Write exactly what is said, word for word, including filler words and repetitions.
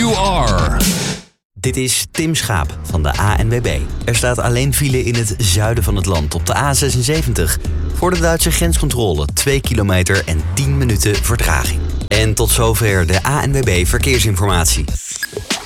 you are. Dit is Tim Schaap van de A N W B. Er staat alleen file in het zuiden van het land op de A zesenzeventig. Voor de Duitse grenscontrole twee kilometer en tien minuten vertraging. En tot zover de A N W B Verkeersinformatie.